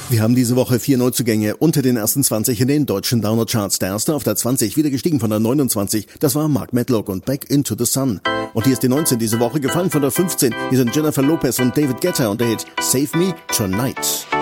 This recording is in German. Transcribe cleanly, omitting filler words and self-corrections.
Wir haben diese Woche 4 Neuzugänge unter den ersten 20 in den deutschen Download-Charts. Der erste auf der 20, wieder gestiegen von der 29. Das war Mark Medlock und Back into the Sun. Und hier ist die 19 diese Woche, gefallen von der 15. Hier sind Jennifer Lopez und David Guetta und der Hit Save Me Tonight.